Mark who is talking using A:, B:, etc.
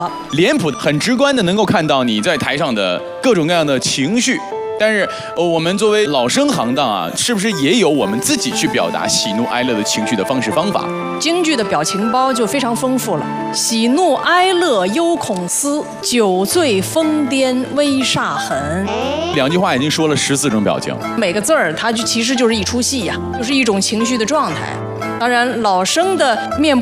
A: 脸谱很直观的能够看到你在台上的各种各样的情绪。但是，我们作为老生行当啊，是不是也有我们自己去表达喜怒哀乐的情绪的方式方法？
B: 京剧的表情包就非常丰富了，喜怒哀乐忧恐思，酒醉疯癫微煞痕。
A: 2句话已经说了14种表情，
B: 每个字儿它其实就是一出戏呀，就是一种情绪的状态。当然，老生的面部